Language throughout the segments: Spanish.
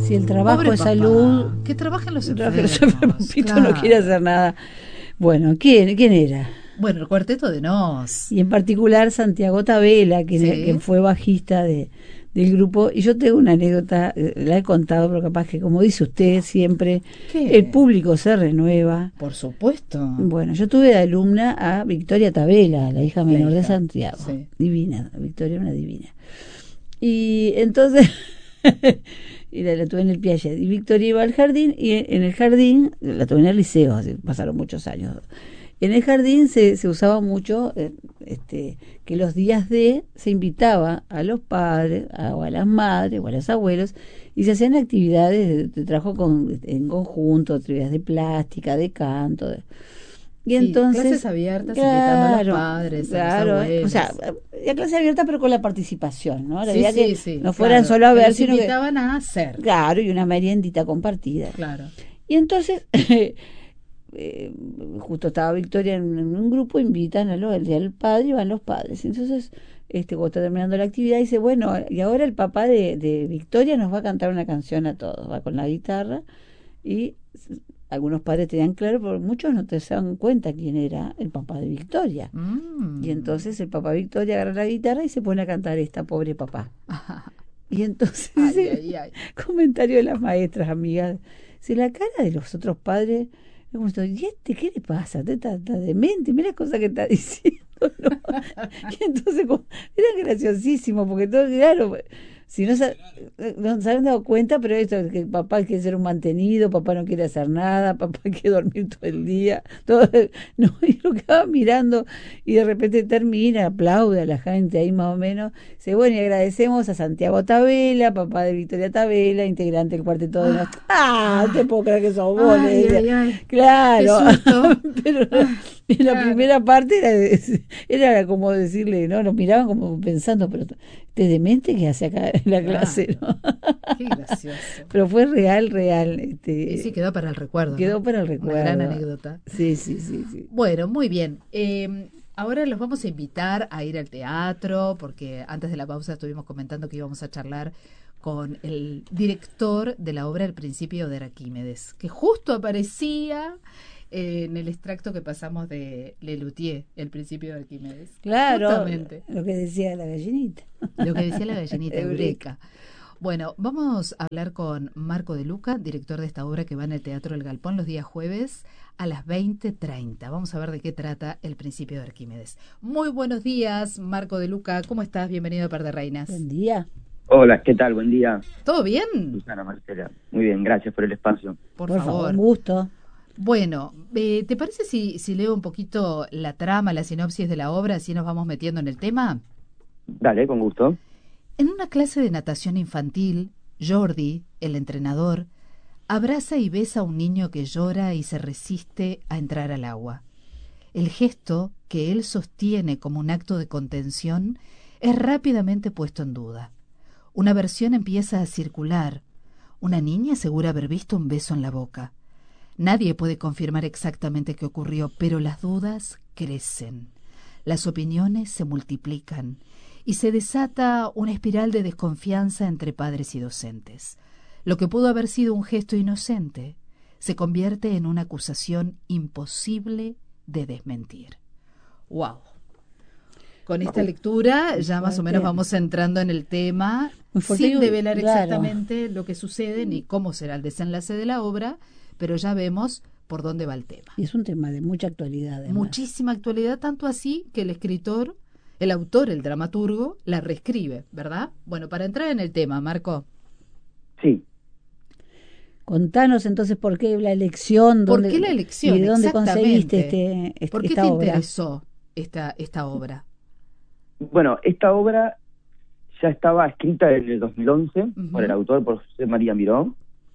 Si el trabajo Pobre es papá, salud, que trabajen los pero enfermos. Pito Claro. no quiere hacer nada. Bueno, ¿quién era? Bueno, el Cuarteto de Nos. Y en particular Santiago Tabela, Sí. quien fue bajista del grupo. Y yo tengo una anécdota, la he contado, pero capaz que, como dice usted siempre, ¿Qué? el público se renueva. Por supuesto. Bueno, yo tuve de alumna a Victoria Tabela, la hija menor de hija, Santiago. sí. Divina, Victoria una divina. Y entonces, y la tuve en el Piaget. Y Victoria iba al jardín, y en el jardín, la tuve en el liceo, así, pasaron muchos años. En el jardín se usaba mucho que los días se invitaba a los padres, o a las madres, o a los abuelos, y se hacían actividades de trabajo en conjunto, actividades de plástica, de canto. Y Sí, entonces, clases abiertas, invitando a los padres, a los abuelos. o sea, la clase abierta pero con la participación, ¿no? La Sí, idea sí, que sí, no fueran claro, solo a que ver, los sino que invitaban a hacer. claro, y una meriendita compartida. Claro. Y entonces justo estaba Victoria en un grupo, invitan al padre y van los padres. Entonces, cuando está terminando la actividad, dice, bueno, y ahora el papá de Victoria nos va a cantar una canción a todos, va con la guitarra, y algunos padres tenían claro, pero muchos no te dan cuenta quién era el papá de Victoria. Y entonces el papá de Victoria agarra la guitarra y se pone a cantar esta pobre papá. Y entonces ay. comentario de las maestras, amigas, si la cara de los otros padres, como esto, ¿y qué le pasa? Está demente, mira las cosas que está diciendo, ¿no? Y entonces era graciosísimo, porque todo, claro, si no se han dado cuenta, pero esto, que papá quiere ser un mantenido, papá no quiere hacer nada, papá quiere dormir todo el día, todo, no, y lo quedaba mirando, y de repente termina, aplaude a la gente ahí más o menos, dice, bueno, y agradecemos a Santiago Tabela, papá de Victoria Tabela, integrante del Cuarteto de Nos. No te puedo creer que sos vos, le decía. Claro, pero en la primera parte era como decirle, no, nos miraban como pensando, pero este demente que hace acá en la clase, ¿no? Qué gracioso. Pero fue real. Y sí, quedó para el recuerdo. Quedó ¿no? para el recuerdo. Una gran anécdota. Sí. Bueno, muy bien. Ahora los vamos a invitar a ir al teatro, porque antes de la pausa estuvimos comentando que íbamos a charlar con el director de la obra El Principio de Arquímedes, que justo aparecía en el extracto que pasamos de Lelutier, El Principio de Arquímedes. Claro, justamente. Lo que decía la gallinita. Lo que decía la gallinita, Eureka. Bueno, vamos a hablar con Marco De Luca, director de esta obra que va en el Teatro El Galpón los días jueves a las 20:30. Vamos a ver de qué trata El Principio de Arquímedes. Muy buenos días, Marco De Luca. ¿Cómo estás? Bienvenido a Par de Reinas. Buen día. Hola, ¿qué tal? Buen día. ¿Todo bien? Susana, Marcela. Muy bien, gracias por el espacio. Por favor. Un gusto. Bueno, ¿te parece si leo un poquito la trama, la sinopsis de la obra, así nos vamos metiendo en el tema? Dale, con gusto. En una clase de natación infantil, Jordi, el entrenador, abraza y besa a un niño que llora y se resiste a entrar al agua. El gesto, que él sostiene como un acto de contención, es rápidamente puesto en duda. Una versión empieza a circular. Una niña asegura haber visto un beso en la boca. Nadie puede confirmar exactamente qué ocurrió, pero las dudas crecen. Las opiniones se multiplican y se desata una espiral de desconfianza entre padres y docentes. Lo que pudo haber sido un gesto inocente se convierte en una acusación imposible de desmentir. ¡Wow! Con esta lectura ya más o menos vamos entrando en el tema, sin develar exactamente lo que sucede ni cómo será el desenlace de la obra, pero ya vemos por dónde va el tema. Y es un tema de mucha actualidad. Además. Muchísima actualidad, tanto así que el autor, el dramaturgo, la reescribe, ¿verdad? Bueno, para entrar en el tema, Marco. Sí. Contanos entonces por qué la elección. ¿Por qué la elección? ¿Y de dónde conseguiste ¿Por qué esta te obra? interesó esta obra? Bueno, esta obra ya estaba escrita en el 2011 por el autor, por José María Miró.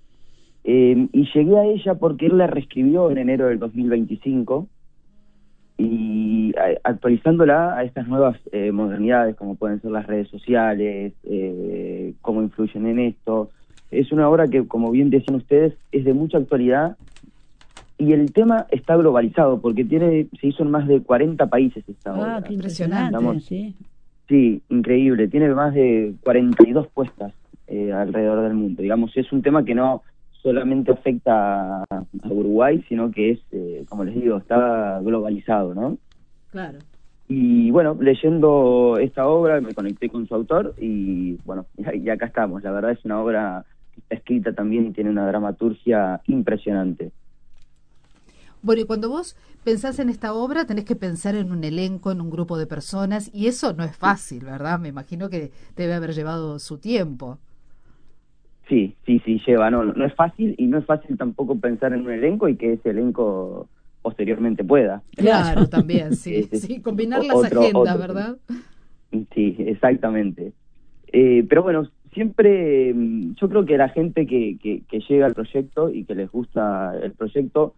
Y llegué a ella porque él la reescribió en enero del 2025 y actualizándola a estas nuevas modernidades como pueden ser las redes sociales, cómo influyen en esto. Es una obra que, como bien decían ustedes, es de mucha actualidad y el tema está globalizado porque se hizo en más de 40 países esta obra. Qué impresionante. Sí, increíble. Tiene más de 42 puestas alrededor del mundo. Digamos, es un tema que no solamente afecta a Uruguay, sino que es, como les digo, está globalizado, ¿no? Claro. Y bueno, leyendo esta obra me conecté con su autor y bueno, y acá estamos. La verdad es una obra que está escrita también y tiene una dramaturgia impresionante. Bueno, y cuando vos pensás en esta obra, tenés que pensar en un elenco, en un grupo de personas, y eso no es fácil, ¿verdad? Me imagino que debe haber llevado su tiempo. Sí, lleva, no es fácil, y no es fácil tampoco pensar en un elenco y que ese elenco posteriormente pueda. Claro, también, sí, sí, combinar las agendas, ¿verdad? Sí, exactamente. Pero bueno, siempre yo creo que la gente que llega al proyecto y que les gusta el proyecto,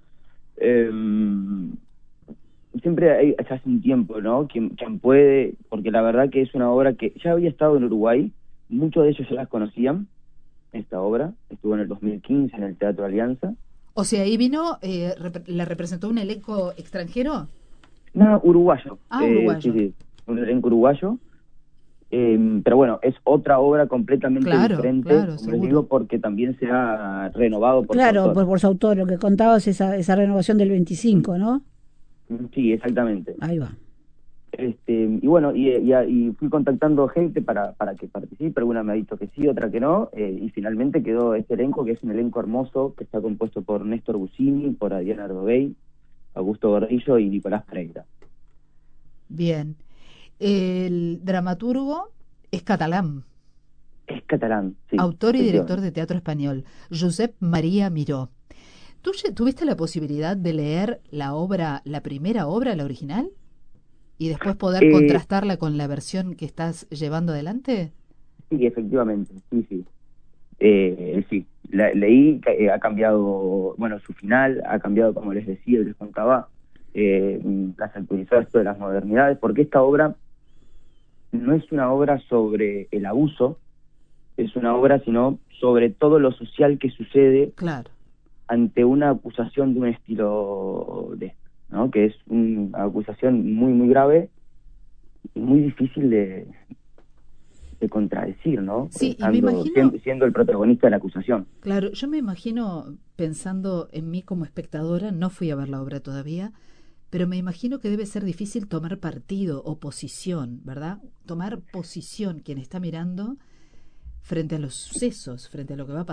siempre hay, ya hace un tiempo, ¿no? Quien puede, porque la verdad que es una obra que ya había estado en Uruguay, muchos de ellos ya las conocían, esta obra, estuvo en el 2015 en el Teatro Alianza. O sea, ahí vino, ¿la representó un elenco extranjero? No, uruguayo. Uruguayo. Sí, un elenco uruguayo. Pero bueno, es otra obra completamente diferente, claro, como les digo, porque también se ha renovado por Claro, su autor. por su autor, lo que contabas, esa renovación del 25, ¿no? Sí, exactamente. Ahí va. Y bueno, y fui contactando gente para que participe, alguna me ha dicho que sí, otra que no, y finalmente quedó este elenco, que es un elenco hermoso, que está compuesto por Néstor Bucini, por Adriana Ardovey, Augusto Gordillo y Nicolás Pereira. Bien. El dramaturgo es catalán. Es catalán, sí. Autor y director de teatro español, Josep María Miró. ¿Tú tuviste la posibilidad de leer la obra, la primera obra, la original? ¿Y después poder contrastarla con la versión que estás llevando adelante? Sí, efectivamente, sí. Sí, leí, ha cambiado, bueno, su final, ha cambiado, como les decía, les contaba, las actualizó esto de las modernidades, porque esta obra no es una obra sobre el abuso, es una obra, sino sobre todo lo social que sucede ante una acusación de un estilo de ¿no? Que es una acusación muy grave y muy difícil de contradecir, ¿no? Sí, y me imagino, siendo el protagonista de la acusación. Claro, yo me imagino, pensando en mí como espectadora, no fui a ver la obra todavía, pero me imagino que debe ser difícil tomar partido o posición, ¿verdad? Tomar posición quien está mirando frente a los sucesos, frente a lo que va a pasar.